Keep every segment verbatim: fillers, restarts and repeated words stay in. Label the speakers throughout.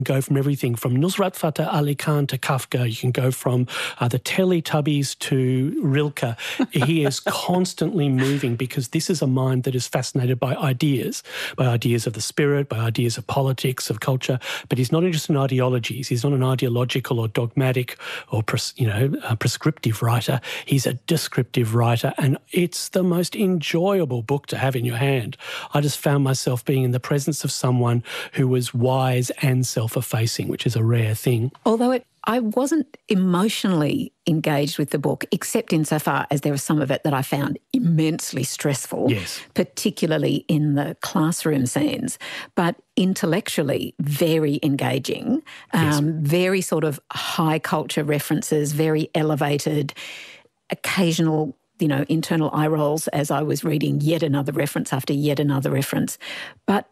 Speaker 1: Go from everything from Nusrat Fateh Ali Khan to Kafka. You can go from uh, the Teletubbies to Rilke. He is constantly moving because this is a mind that is fascinated by ideas, by ideas of the spirit, by ideas of politics, of culture. But he's not interested in ideologies. He's not an ideological or dogmatic or pres- you know a prescriptive writer. He's a descriptive writer, and it's the most enjoyable book to have in your hand. I just found myself being in the presence of someone who was wise and self effacing, which is a rare thing.
Speaker 2: Although it, I wasn't emotionally engaged with the book, except insofar as there was some of it that I found immensely stressful,
Speaker 1: yes.
Speaker 2: particularly in the classroom scenes, but intellectually very engaging,
Speaker 1: yes.
Speaker 2: um, very sort of high culture references, very elevated, occasional you know, internal eye rolls as I was reading yet another reference after yet another reference. But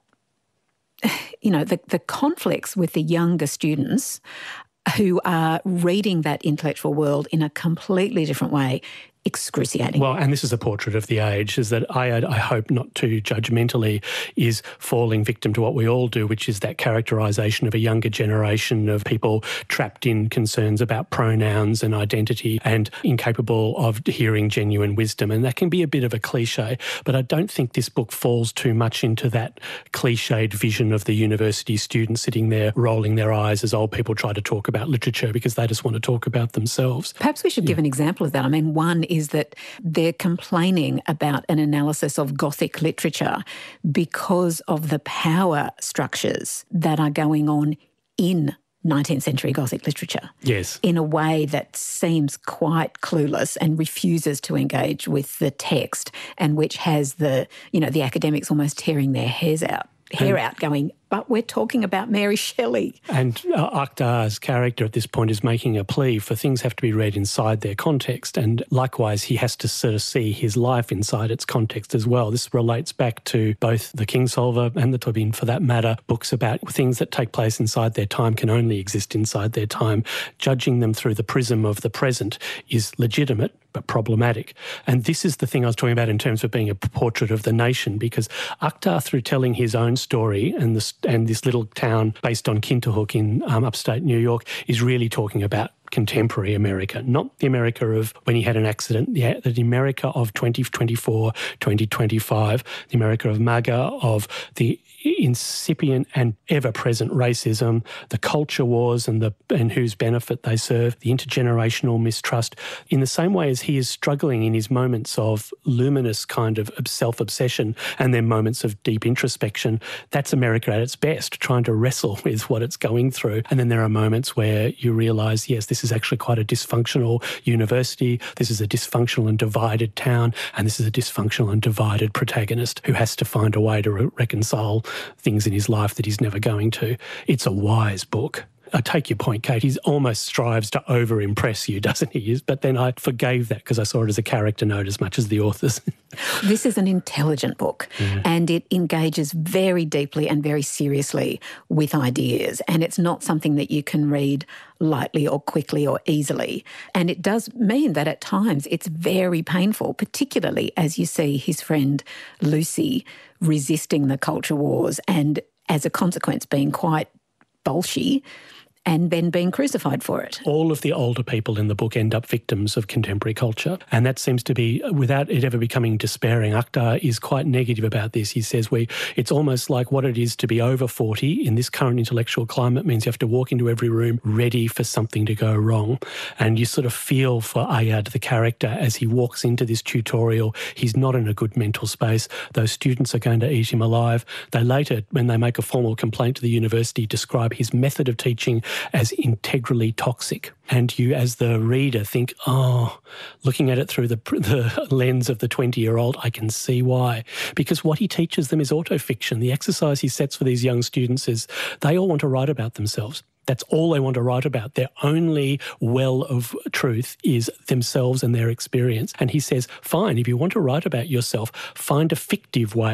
Speaker 2: you know, the, the conflicts with the younger students who are reading that intellectual world in a completely different way, excruciating.
Speaker 1: Well, and this is a portrait of the age, is that I, I hope not too judgmentally, is falling victim to what we all do, which is that characterisation of a younger generation of people trapped in concerns about pronouns and identity and incapable of hearing genuine wisdom. And that can be a bit of a cliche, but I don't think this book falls too much into that cliched vision of the university student sitting there rolling their eyes as old people try to talk about literature because they just want to talk about themselves.
Speaker 2: Perhaps we should
Speaker 1: yeah.
Speaker 2: give an example of that. I mean, one is that they're complaining about an analysis of Gothic literature because of the power structures that are going on in nineteenth century Gothic literature.
Speaker 1: Yes.
Speaker 2: In a way that seems quite clueless and refuses to engage with the text, and which has the, you know, the academics almost tearing their hairs out, hair
Speaker 1: and,
Speaker 2: out going, but we're talking about Mary Shelley.
Speaker 1: And uh, Akhtar's character at this point is making a plea for things have to be read inside their context, and likewise he has to sort of see his life inside its context as well. This relates back to both the Kingsolver and the Tobin, for that matter, books about things that take place inside their time can only exist inside their time. Judging them through the prism of the present is legitimate but problematic. And this is the thing I was talking about in terms of being a portrait of the nation, because Akhtar, through telling his own story and this, and this little town based on Kinterhook in um, upstate New York, is really talking about contemporary America, not the America of when he had an accident, the, the America of twenty twenty-four, twenty twenty-five, the America of MAGA, of the incipient and ever-present racism, the culture wars and the and whose benefit they serve, the intergenerational mistrust. In the same way as he is struggling in his moments of luminous kind of self-obsession and then moments of deep introspection, that's America at its best, trying to wrestle with what it's going through. And then there are moments where you realise, yes, this is actually quite a dysfunctional university, this is a dysfunctional and divided town, and this is a dysfunctional and divided protagonist who has to find a way to re- reconcile things in his life that he's never going to. It's a wise book. I take your point, Kate. He almost strives to over-impress you, doesn't he? But then I forgave that because I saw it as a character note as much as the authors.
Speaker 2: This is an intelligent book, yeah. and it engages very deeply and very seriously with ideas, and it's not something that you can read lightly or quickly or easily. And it does mean that at times it's very painful, particularly as you see his friend Lucy resisting the culture wars and as a consequence being quite bolshy and then being crucified for it.
Speaker 1: All of the older people in the book end up victims of contemporary culture, and that seems to be, without it ever becoming despairing, Akhtar is quite negative about this. He says we, it's almost like what it is to be over forty in this current intellectual climate means you have to walk into every room ready for something to go wrong. And you sort of feel for Ayad, the character, as he walks into this tutorial. He's not in a good mental space. Those students are going to eat him alive. They later, when they make a formal complaint to the university, describe his method of teaching as integrally toxic. And you, as the reader, think, oh, looking at it through the, the lens of the twenty-year-old, I can see why. Because what he teaches them is autofiction. The exercise he sets for these young students is they all want to write about themselves. That's all they want to write about. Their only well of truth is themselves and their experience. And he says, fine, if you want to write about yourself, find a fictive way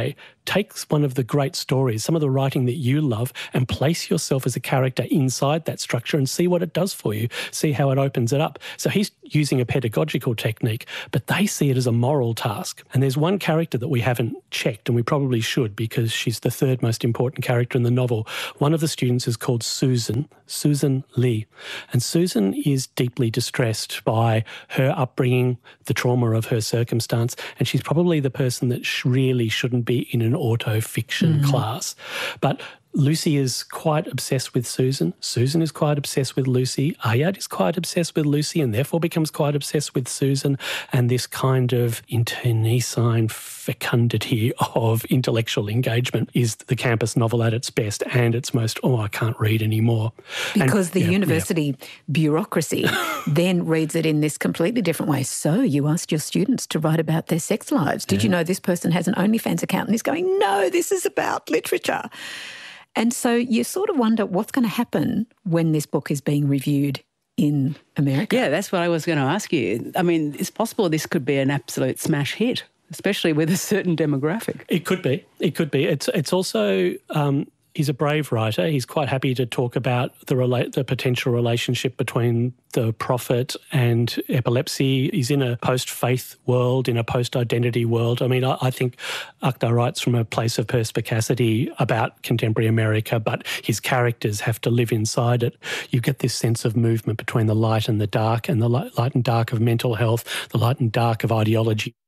Speaker 1: take one of the great stories, some of the writing that you love, and place yourself as a character inside that structure and see what it does for you, see how it opens it up. So he's using a pedagogical technique, but they see it as a moral task. And there's one character that we haven't checked, and we probably should because she's the third most important character in the novel. One of the students is called Susan, Susan Lee. And Susan is deeply distressed by her upbringing, the trauma of her circumstance, and she's probably the person that sh- really shouldn't be in an auto-fiction mm-hmm. class. But Lucy is quite obsessed with Susan. Susan is quite obsessed with Lucy. Ayad is quite obsessed with Lucy and therefore becomes quite obsessed with Susan. And this kind of internecine fecundity of intellectual engagement is the campus novel at its best and its most, oh, I can't read anymore.
Speaker 2: Because
Speaker 1: and,
Speaker 2: the
Speaker 1: yeah,
Speaker 2: university yeah. bureaucracy then reads it in this completely different way. So you asked your students to write about their sex lives. Did yeah. you know this person has an OnlyFans account? And he's going, no, this is about literature. And so you sort of wonder what's going to happen when this book is being reviewed in America.
Speaker 3: Yeah, that's what I was going to ask you. I mean, it's possible this could be an absolute smash hit, especially with a certain demographic.
Speaker 1: It could be. It could be. It's it's also... Um, He's a brave writer. He's quite happy to talk about the rela- the potential relationship between the prophet and epilepsy. He's in a post-faith world, in a post-identity world. I mean, I, I think Akhtar writes from a place of perspicacity about contemporary America, but his characters have to live inside it. You get this sense of movement between the light and the dark, and the light, light and dark of mental health, the light and dark of ideology.